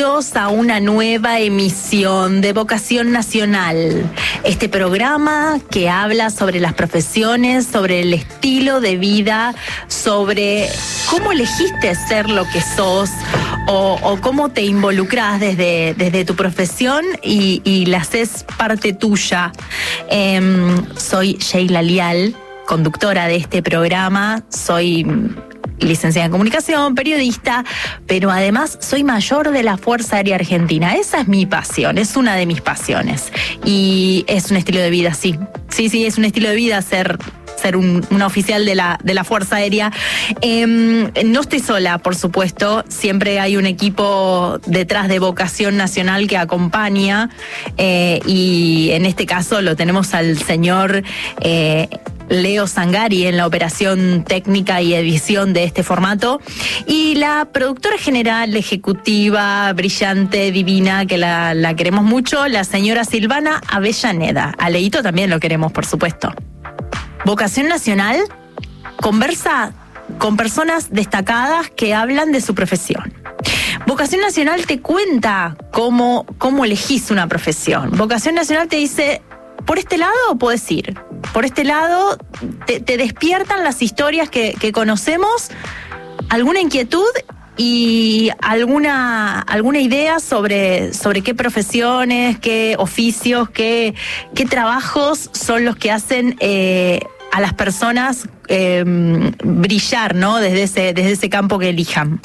Bienvenidos a una nueva emisión de Vocación Nacional. Este programa que habla sobre las profesiones, sobre el estilo de vida, sobre cómo elegiste ser lo que sos o cómo te involucrás desde tu profesión y la haces parte tuya. Soy Sheila Lial, conductora de este programa. Soy licenciada en comunicación, periodista, pero además soy mayor de la Fuerza Aérea Argentina. Esa es mi pasión, es una de mis pasiones. Y es un estilo de vida, sí. Sí, es un estilo de vida ser una oficial de la Fuerza Aérea. No estoy sola, por supuesto. Siempre hay un equipo detrás de Vocación Nacional que acompaña. Y en este caso lo tenemos al señor Leo Zangari en la operación técnica y edición de este formato, y la productora general, ejecutiva, brillante, divina, que la queremos mucho, la señora Silvana Avellaneda. A Leito también lo queremos, por supuesto. Vocación Nacional conversa con personas destacadas que hablan de su profesión. Vocación Nacional te cuenta cómo elegís una profesión. Vocación Nacional te dice: por este lado puedes ir, por este lado te despiertan las historias que conocemos, alguna inquietud y alguna idea sobre qué profesiones, qué oficios, qué trabajos son los que hacen a las personas brillar, ¿no? Desde ese campo que elijan.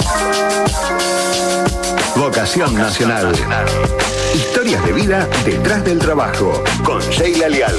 Vocación Nacional. Historias de vida detrás del trabajo, con Sheila Lial.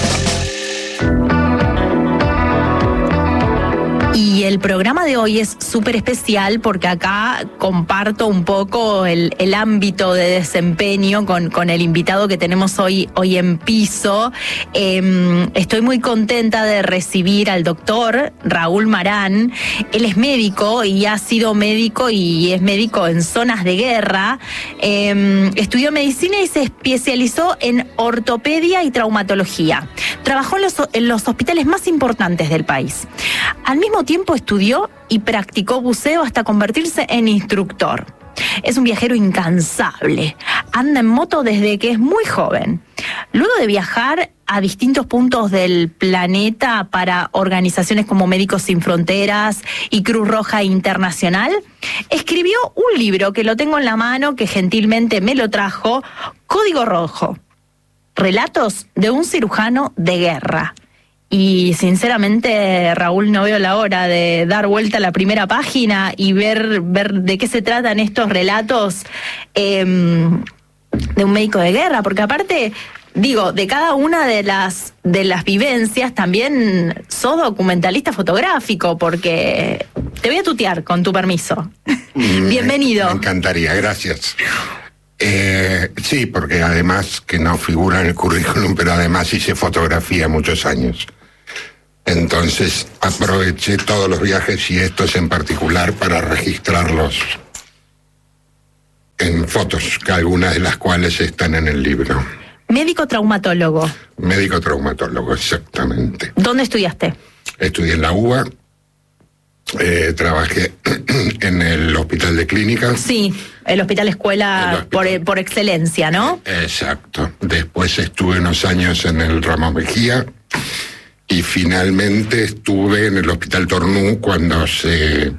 Y el programa de hoy es súper especial porque acá comparto un poco el ámbito de desempeño con el invitado que tenemos hoy en piso. Estoy muy contenta de recibir al doctor Raúl Marán. Él es médico y ha sido médico y es médico en zonas de guerra. Estudió medicina y se especializó en ortopedia y traumatología. Trabajó en los hospitales más importantes del país. Al mismo tiempo estudió y practicó buceo hasta convertirse en instructor. Es un viajero incansable. Anda en moto desde que es muy joven. Luego de viajar a distintos puntos del planeta para organizaciones como Médicos Sin Fronteras y Cruz Roja Internacional, escribió un libro que lo tengo en la mano, que gentilmente me lo trajo: Código Rojo. Relatos de un cirujano de guerra. Y sinceramente, Raúl, no veo la hora de dar vuelta a la primera página y ver de qué se tratan estos relatos de un médico de guerra, porque aparte, digo, de cada una de las vivencias también sos documentalista fotográfico, porque te voy a tutear, con tu permiso. Bienvenido. Me encantaría, gracias. Sí, porque además, que no figura en el currículum, pero además hice fotografía muchos años. Entonces aproveché todos los viajes y estos en particular para registrarlos en fotos, que algunas de las cuales están en el libro. Médico traumatólogo. Médico traumatólogo, exactamente. ¿Dónde estudiaste? Estudié en la UBA. Trabajé en el Hospital de Clínicas. Sí, el Hospital Escuela por excelencia, ¿no? Exacto. Después estuve unos años en el Ramos Mejía y finalmente estuve en el Hospital Tornú cuando se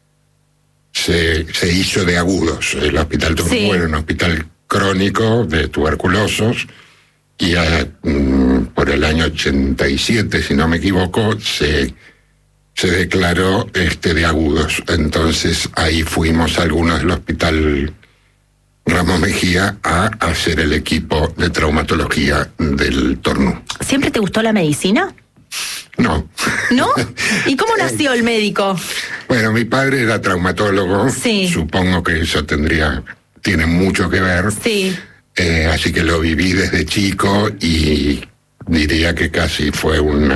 hizo de agudos. El Hospital Tornú era un hospital crónico de tuberculosos y por el año 87, si no me equivoco, se declaró de agudos. Entonces ahí fuimos algunos del Hospital Ramos Mejía a hacer el equipo de traumatología del Tornú. ¿Siempre te gustó la medicina? No. ¿No? ¿Y cómo nació el médico? Bueno, mi padre era traumatólogo. Sí. Supongo que eso tiene mucho que ver. Sí. Así que lo viví desde chico y diría que casi fue un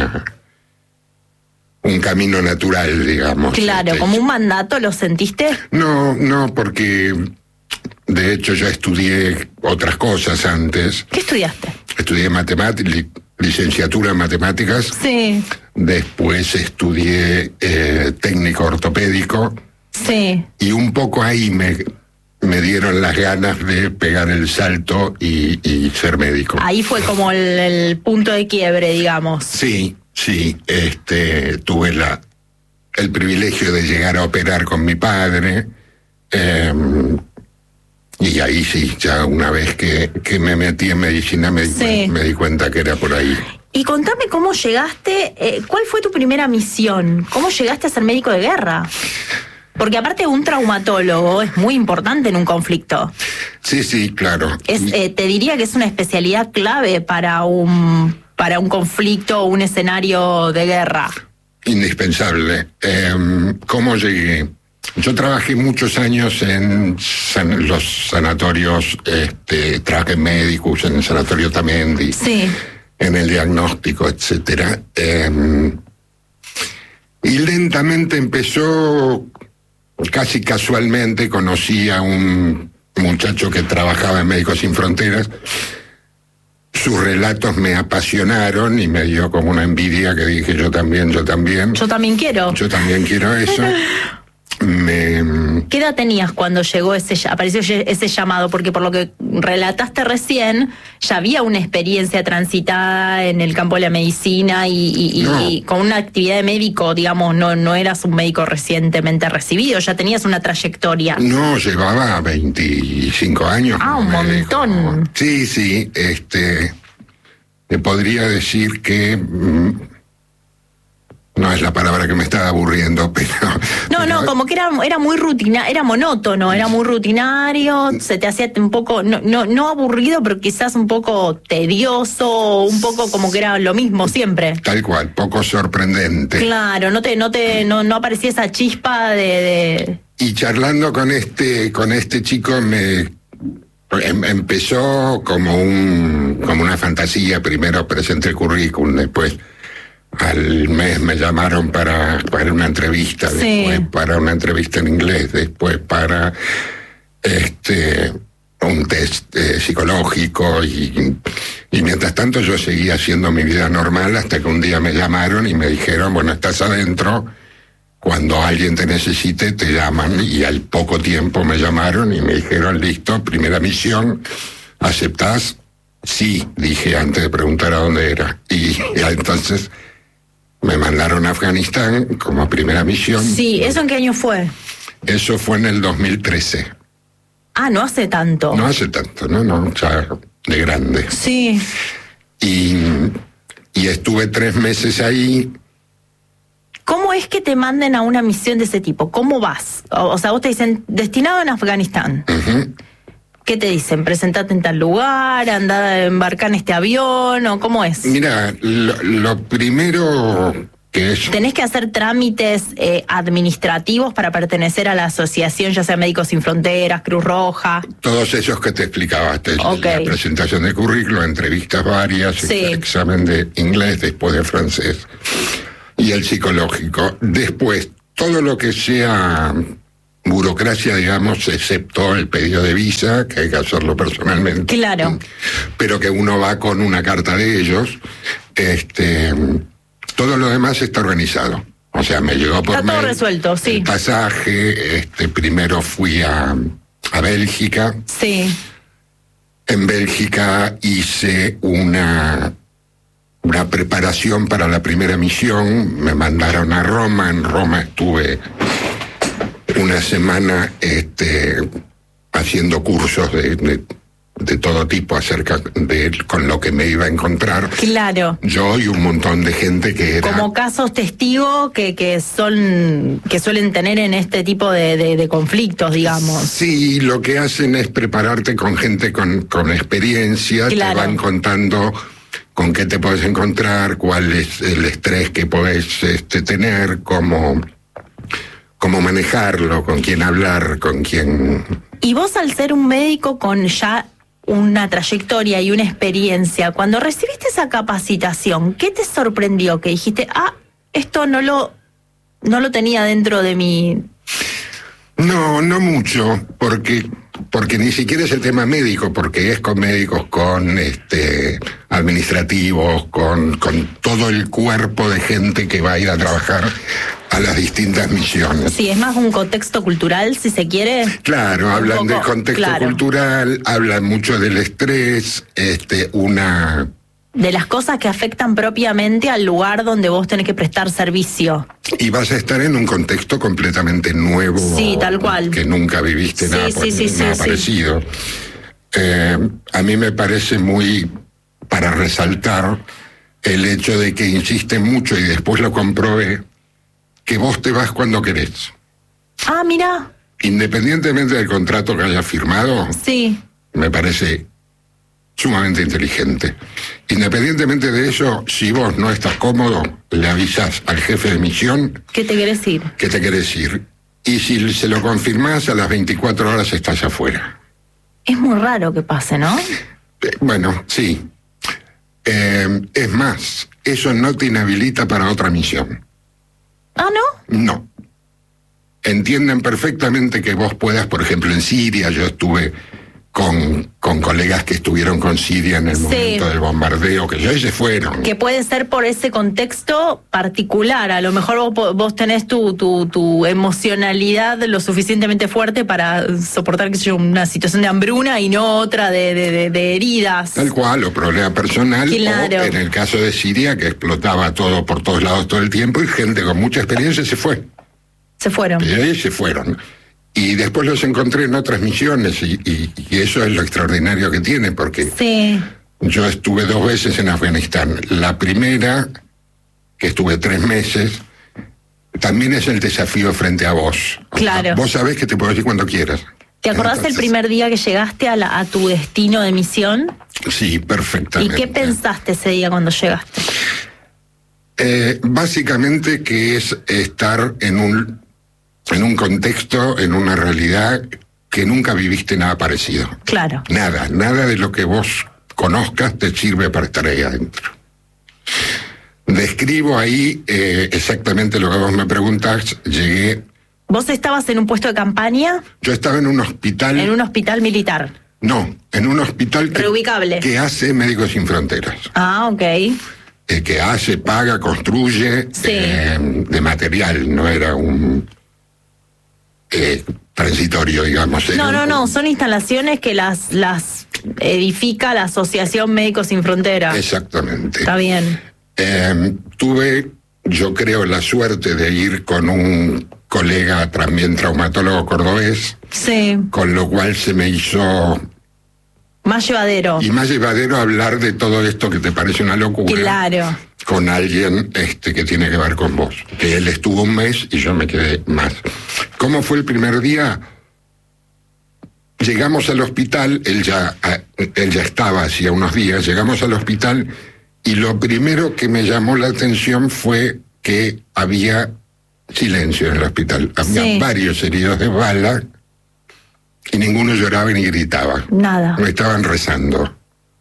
camino natural, digamos. Claro, ¿como un mandato lo sentiste? No, porque de hecho ya estudié otras cosas antes. ¿Qué estudiaste? Estudié licenciatura en matemáticas. Sí. Después estudié técnico ortopédico. Sí. Y un poco ahí me dieron las ganas de pegar el salto y ser médico. Ahí fue como el punto de quiebre, digamos. Sí, tuve el privilegio de llegar a operar con mi padre, y ahí sí, ya una vez que me metí en medicina me di cuenta que era por ahí. Y contame cómo llegaste, ¿cuál fue tu primera misión? ¿Cómo llegaste a ser médico de guerra? Porque aparte un traumatólogo es muy importante en un conflicto. Sí, claro. Te diría que es una especialidad clave para un conflicto o un escenario de guerra. Indispensable. ¿Cómo llegué? Yo trabajé muchos años en los sanatorios, trabajé en Medicus, en el sanatorio Tamendi, en el diagnóstico, etcétera. Y lentamente empezó, casi casualmente, conocí a un muchacho que trabajaba en Médicos Sin Fronteras. Sus relatos me apasionaron y me dio como una envidia que dije, yo también quiero. Yo también quiero eso. ¿Qué edad tenías cuando apareció ese llamado? Porque por lo que relataste recién, ya había una experiencia transitada en el campo de la medicina y con una actividad de médico, digamos, no eras un médico recientemente recibido, ya tenías una trayectoria. No, llevaba 25 años. Un montón. Sí, te podría decir que... no es la palabra que me estaba aburriendo, pero... No, como que era muy era monótono, era muy rutinario, se te hacía un poco, no aburrido, pero quizás un poco tedioso, un poco como que era lo mismo siempre. Tal cual, poco sorprendente. Claro, no aparecía esa chispa de... Y charlando con este chico empezó como una fantasía. Primero presenté el currículum, después... al mes me llamaron para una entrevista, después para una entrevista en inglés, después para un test psicológico y mientras tanto yo seguía haciendo mi vida normal hasta que un día me llamaron y me dijeron, bueno, estás adentro, cuando alguien te necesite te llaman, y al poco tiempo me llamaron y me dijeron, listo, primera misión, ¿aceptás? Sí, dije antes de preguntar a dónde era, y entonces... me mandaron a Afganistán como primera misión. Sí, ¿eso en qué año fue? Eso fue en el 2013. No hace tanto. No hace tanto, no, ya de grande. Sí. Y estuve 3 meses ahí. ¿Cómo es que te manden a una misión de ese tipo? ¿Cómo vas? O sea, vos te dicen, destinado en Afganistán. Uh-huh. ¿Qué te dicen? ¿Presentate en tal lugar? ¿Andá, embarcar en este avión? ¿O cómo es? Mira, lo primero que es... ¿Tenés que hacer trámites administrativos para pertenecer a la asociación, ya sea Médicos Sin Fronteras, Cruz Roja? Todos esos que te explicaba. La presentación de currículo, entrevistas varias, examen de inglés, después de francés, y el psicológico. Después, todo lo que sea... burocracia, digamos, excepto el pedido de visa, que hay que hacerlo personalmente. Claro. Pero que uno va con una carta de ellos. Todo lo demás está organizado. O sea, me llegó por mail. Está todo resuelto, sí. El pasaje, primero fui a Bélgica. Sí. En Bélgica hice una preparación para la primera misión. Me mandaron a Roma. En Roma estuve una semana haciendo cursos de todo tipo acerca con lo que me iba a encontrar. Claro. Yo y un montón de gente que era... como casos testigos que suelen tener en este tipo de conflictos, digamos. Sí, lo que hacen es prepararte con gente con experiencia. Claro. Te van contando con qué te puedes encontrar, cuál es el estrés que podés tener, cómo manejarlo, con quién hablar, con quién... Y vos, al ser un médico con ya una trayectoria y una experiencia, cuando recibiste esa capacitación, ¿qué te sorprendió? Que dijiste, esto no lo tenía dentro de mí. No mucho, porque ni siquiera es el tema médico, porque es con médicos, con administrativos, con todo el cuerpo de gente que va a ir a trabajar a las distintas misiones. Sí, es más un contexto cultural, si se quiere. Claro, hablan del contexto cultural, hablan mucho del estrés, de las cosas que afectan propiamente al lugar donde vos tenés que prestar servicio. Y vas a estar en un contexto completamente nuevo. Sí, tal cual. Que nunca viviste nada parecido. A mí me parece muy para resaltar el hecho de que insiste mucho, y después lo comprobé, que vos te vas cuando querés. Ah, mira. Independientemente del contrato que hayas firmado, sí, me parece sumamente inteligente. Independientemente de eso, si vos no estás cómodo, le avisás al jefe de misión ¿qué te querés ir? Que te querés ir. Y si se lo confirmás, a las 24 horas estás afuera. Es muy raro que pase, ¿no? Bueno, sí. Es más, eso no te inhabilita para otra misión. ¿Ah, no? No. Entienden perfectamente que vos puedas, por ejemplo, en Siria, yo estuve con colegas que estuvieron con Siria en el momento del bombardeo, que ya se fueron. Que puede ser por ese contexto particular. A lo mejor vos tenés tu emocionalidad lo suficientemente fuerte para soportar, qué sé yo, una situación de hambruna y no otra de heridas. Tal cual, o problema personal. Claro. O en el caso de Siria, que explotaba todo por todos lados todo el tiempo, y gente con mucha experiencia se fue. Se fueron. Y ahí se fueron. Y después los encontré en otras misiones, y eso es lo extraordinario que tiene, porque yo estuve 2 veces en Afganistán. La primera, que estuve 3 meses, también es el desafío frente a vos. Claro. Vos sabés que te puedo decir cuando quieras. ¿Te acordás el primer día que llegaste a tu destino de misión? Sí, perfectamente. ¿Y qué pensaste ese día cuando llegaste? Básicamente que es estar en un contexto, en una realidad que nunca viviste nada parecido. Claro. Nada de lo que vos conozcas te sirve para estar ahí adentro. Describo ahí exactamente lo que vos me preguntás. Llegué... ¿Vos estabas en un puesto de campaña? Yo estaba en un hospital... ¿En un hospital militar? No, en un hospital reubicable, que hace Médicos Sin Fronteras. Ah, ok. Que hace, paga, construye de material, no era un... transitorio, digamos. No, son instalaciones que las edifica la Asociación Médicos Sin Fronteras. Exactamente. Está bien. Tuve, yo creo, la suerte de ir con un colega también traumatólogo cordobés. Sí. Con lo cual se me hizo... más llevadero. Y más llevadero hablar de todo esto que te parece una locura. Claro. Con alguien que tiene que ver con vos. Que él estuvo 1 mes y yo me quedé más. ¿Cómo fue el primer día? Llegamos al hospital, él ya estaba hacía unos días, llegamos al hospital y lo primero que me llamó la atención fue que había silencio en el hospital. Había varios heridos de bala y ninguno lloraba ni gritaba. Nada. No estaban rezando.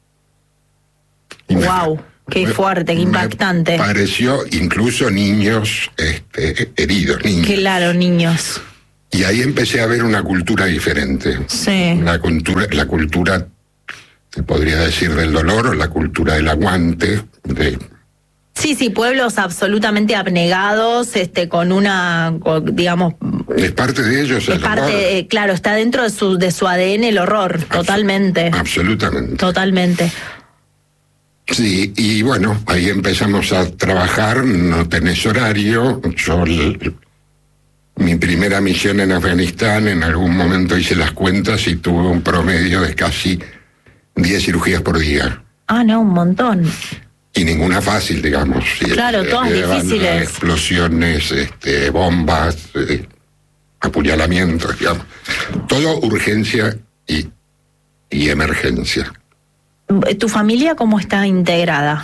Wow. Qué fuerte, qué impactante. Pareció incluso niños heridos, niños. Claro, niños. Y ahí empecé a ver una cultura diferente. Sí. La cultura, te podría decir, del dolor, o la cultura del aguante. Sí, pueblos absolutamente abnegados, digamos... Es parte de ellos el horror. Claro, está dentro de su ADN el horror, totalmente. Absolutamente. Totalmente. Sí, y bueno, ahí empezamos a trabajar, no tenés horario. Yo, mi primera misión en Afganistán, en algún momento hice las cuentas y tuve un promedio de casi 10 cirugías por día. Ah, no, un montón. Y ninguna fácil, digamos. Claro, todas difíciles. Explosiones, bombas, apuñalamientos, digamos. Todo urgencia y emergencia. ¿Tu familia cómo está integrada?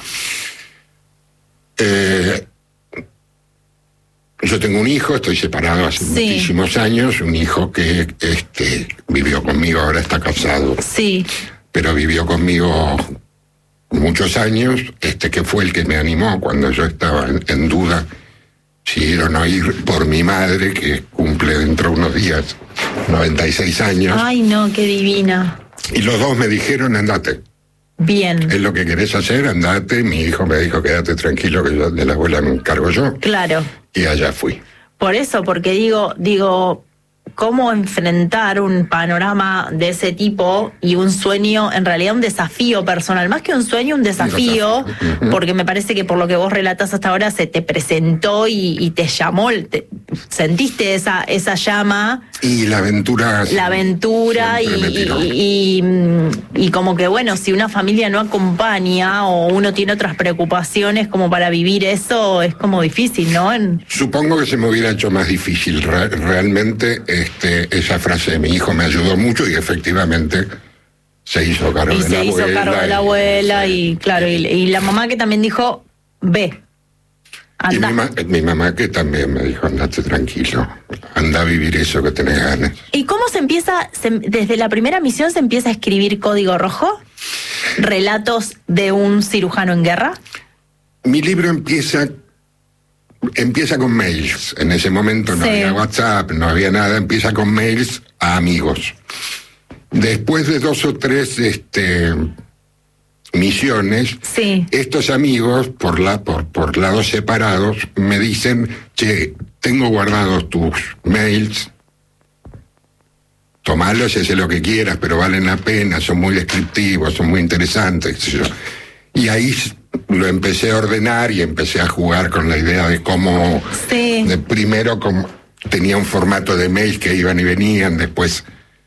Yo tengo un hijo, estoy separado hace muchísimos años, un hijo que vivió conmigo, ahora está casado. Sí. Pero vivió conmigo muchos años, que fue el que me animó cuando yo estaba en duda si ir o no ir, por mi madre, que cumple dentro de unos días 96 años. Ay, no, qué divina. Y los dos me dijeron, andate. Bien. Es lo que querés hacer, andate. Mi hijo me dijo, quédate tranquilo, que yo de la abuela me encargo yo. Claro. Y allá fui. Por eso, porque digo, cómo enfrentar un panorama de ese tipo y un sueño, en realidad un desafío personal, más que un sueño, un desafío, porque me parece que por lo que vos relatás hasta ahora se te presentó y te llamó, sentiste esa llama. Y la aventura. Y como que bueno, si una familia no acompaña o uno tiene otras preocupaciones como para vivir eso, es como difícil, ¿no? Supongo que se me hubiera hecho más difícil. Realmente esa frase de mi hijo me ayudó mucho y efectivamente se hizo cargo de la abuela. Y se hizo cargo de la abuela y claro, y la mamá que también dijo, ve. Anda. Y mi mamá que también me dijo, andate tranquilo, anda a vivir eso que tenés ganas. ¿Y cómo se empieza, desde la primera misión se empieza a escribir Código Rojo? ¿Relatos de un cirujano en guerra? Mi libro empieza con mails. En ese momento no había WhatsApp, no había nada, empieza con mails a amigos. Después de 2 o 3 misiones, estos amigos, por lados separados, me dicen, che, tengo guardados tus mails, tomalos y haz lo que quieras, pero valen la pena, son muy descriptivos, son muy interesantes. Y ahí lo empecé a ordenar y empecé a jugar con la idea de cómo, primero como tenía un formato de mails que iban y venían, después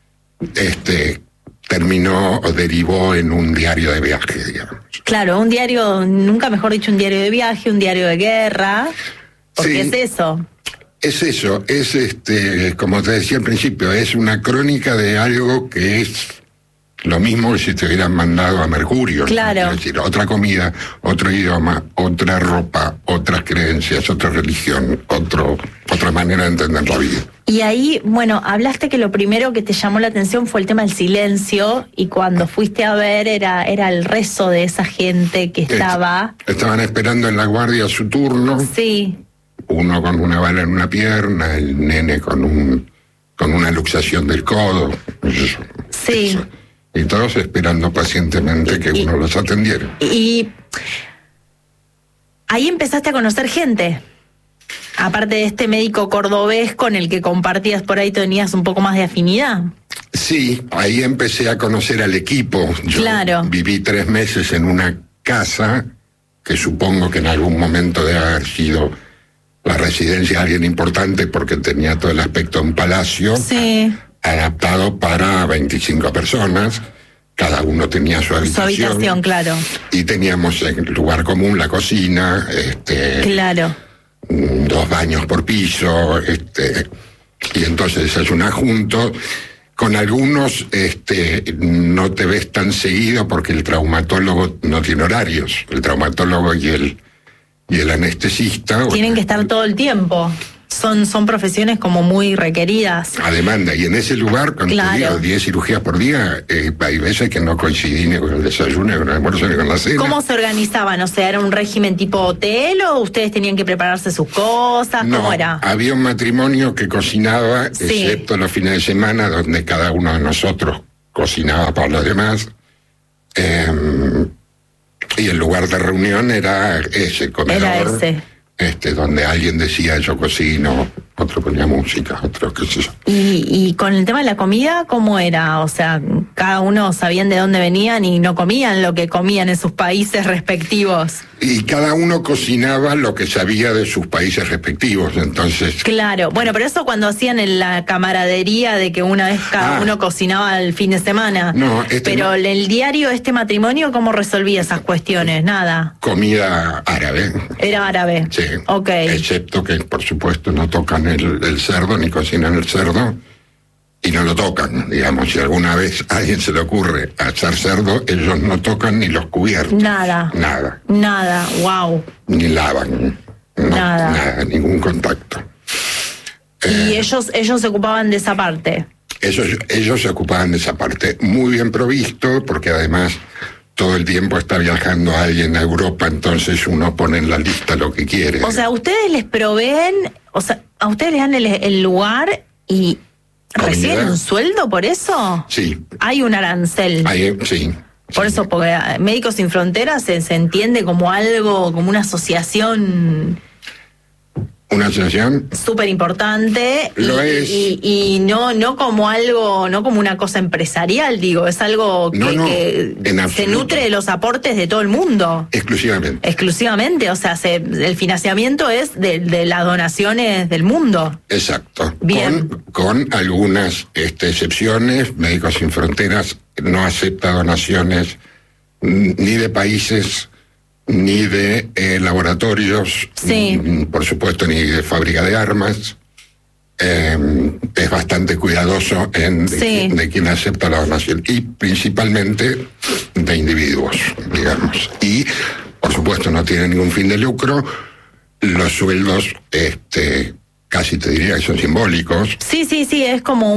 terminó o derivó en un diario de viaje, digamos. Claro, un diario, nunca mejor dicho un diario de viaje, un diario de guerra, porque es eso. Es eso, es como te decía al principio, es una crónica de algo que es lo mismo que si te hubieran mandado a Mercurio. Claro. ¿no? Es decir, otra comida, otro idioma, otra ropa, otras creencias, otra religión, otra manera de entender la vida. Y ahí, bueno, hablaste que lo primero que te llamó la atención fue el tema del silencio, y cuando fuiste a ver era el rezo de esa gente que estaba... Estaban esperando en la guardia su turno. Sí. Uno con una bala en una pierna, el nene con una luxación del codo. Sí. Eso. Y todos esperando pacientemente que uno los atendiera. Y ahí empezaste a conocer gente. Aparte de este médico cordobés con el que compartías por ahí, tenías un poco más de afinidad. Sí, ahí empecé a conocer al equipo. Yo viví 3 meses en una casa que supongo que en algún momento debe haber sido la residencia de alguien importante porque tenía todo el aspecto de un palacio. Sí. Adaptado para 25 personas, cada uno tenía su habitación. Su habitación, claro. Y teníamos en lugar común la cocina, claro. 2 baños por piso, y entonces desayunás juntos. Con algunos no te ves tan seguido porque el traumatólogo no tiene horarios. El traumatólogo y el anestesista tienen que estar todo el tiempo. Son profesiones como muy requeridas. A demanda, y en ese lugar, cuando te digo 10 cirugías por día, hay veces que no coincidí ni con el desayuno, ni con el almuerzo, ni con la cena. ¿Cómo se organizaban? O sea, ¿era un régimen tipo hotel o ustedes tenían que prepararse sus cosas? No, ¿cómo era? Había un matrimonio que cocinaba, excepto los fines de semana, donde cada uno de nosotros cocinaba para los demás. Y el lugar de reunión era ese comedor. Era ese. Donde alguien decía yo cocino, otro ponía música, otro qué sé yo. Y con el tema de la comida, ¿cómo era? O sea, cada uno sabían de dónde venían y no comían lo que comían en sus países respectivos. Y cada uno cocinaba lo que sabía de sus países respectivos, entonces... Claro, bueno, pero eso cuando hacían en la camaradería de que una vez cada uno cocinaba el fin de semana. No, pero en el diario, matrimonio, ¿cómo resolvía esas cuestiones? Nada. Comida árabe. Era árabe. Sí. Ok. Excepto que, por supuesto, no tocan el cerdo, ni cocinan el cerdo, y no lo tocan, digamos. Si alguna vez a alguien se le ocurre hacer cerdo, ellos no tocan ni los cubiertos. Nada. Wow. Ni lavan. Nada, ningún contacto. Y ellos se ocupaban de esa parte. Ellos se ocupaban de esa parte. Muy bien provisto, porque además todo el tiempo está viajando alguien a Europa, entonces uno pone en la lista lo que quiere. O sea, ustedes les proveen, a ustedes les dan el lugar y ¿reciben un sueldo por eso? Sí. Hay un arancel. Sí. Por eso, porque Médicos Sin Fronteras se entiende como algo, como una asociación. Una asociación súper importante y no como algo, no como una cosa empresarial, digo, es algo que se nutre de los aportes de todo el mundo. Exclusivamente, o sea, el financiamiento es de las donaciones del mundo. Exacto. Bien. Con algunas excepciones. Médicos Sin Fronteras no acepta donaciones ni de países ni de laboratorios, por supuesto, ni de fábrica de armas. Es bastante cuidadoso de quien acepta la donación, y principalmente de individuos, digamos. Y, por supuesto, no tiene ningún fin de lucro. Los sueldos, casi te diría que son simbólicos. Sí, es como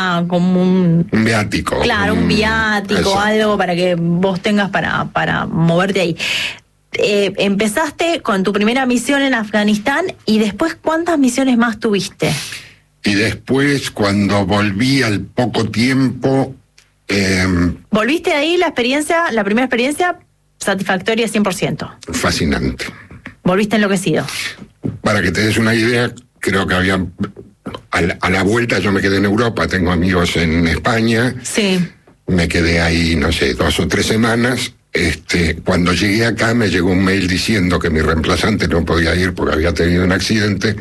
un viático. Claro, un viático, algo para que vos tengas para moverte ahí. Empezaste con tu primera misión en Afganistán, y después, ¿cuántas misiones más tuviste? Y después, cuando volví al poco tiempo... ¿Volviste ahí la primera experiencia, satisfactoria 100%? Fascinante. ¿Volviste enloquecido? Para que te des una idea, creo que había... A la vuelta yo me quedé en Europa, tengo amigos en España. Sí. Me quedé ahí, no sé, 2 o 3 semanas. Cuando llegué acá me llegó un mail diciendo que mi reemplazante no podía ir porque había tenido un accidente,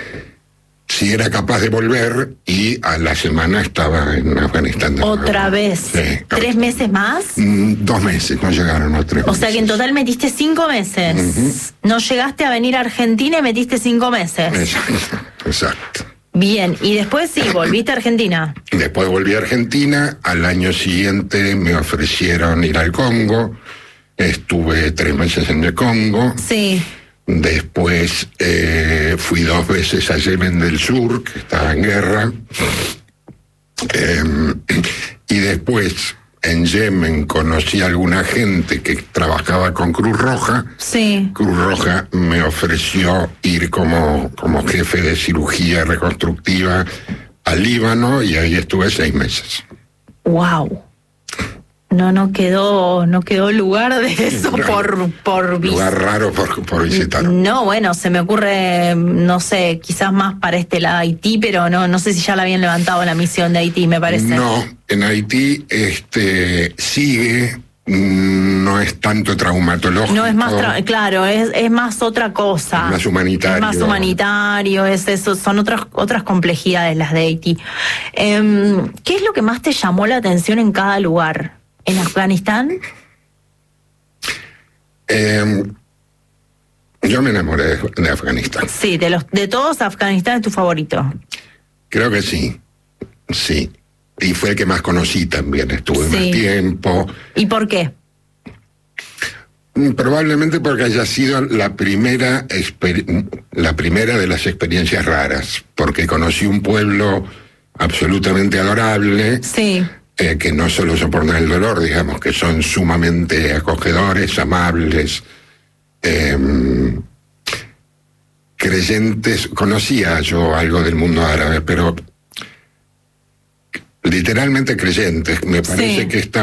si era capaz de volver, y a la semana estaba en Afganistán. ¿Otra vez? Sí. 3 meses más? 2 meses, no llegaron a 3 meses. O sea que en total metiste 5 meses. Uh-huh. No llegaste a venir a Argentina y metiste 5 meses. Exacto. Bien, y después volviste a Argentina. Después volví a Argentina. Al año siguiente me ofrecieron ir al Congo. Estuve 3 meses en el Congo. Sí. Después fui 2 veces a Yemen del Sur, que estaba en guerra. Y después en Yemen conocí a alguna gente que trabajaba con Cruz Roja. Sí. Cruz Roja me ofreció ir como jefe de cirugía reconstructiva al Líbano, y ahí estuve 6 meses. Wow. No quedó lugar de eso por lugar raro por visitar. No, bueno, se me ocurre, no sé, quizás más para este lado de Haití, pero no sé si ya la habían levantado la misión de Haití, me parece. No, en Haití sigue, no es tanto traumatológico. No es más, claro, es más otra cosa. Es más humanitario. Es más humanitario, es eso, son otras complejidades las de Haití. ¿Qué es lo que más te llamó la atención en cada lugar? ¿En Afganistán? Yo me enamoré de Afganistán. Sí, de todos, Afganistán es tu favorito. Creo que sí. Y fue el que más conocí también, estuve más tiempo. ¿Y por qué? Probablemente porque haya sido la primera de las experiencias raras, porque conocí un pueblo absolutamente adorable. Sí. Que no solo soportan el dolor, digamos, que son sumamente acogedores, amables, creyentes. Conocía yo algo del mundo árabe, pero literalmente creyentes. Me parece que esta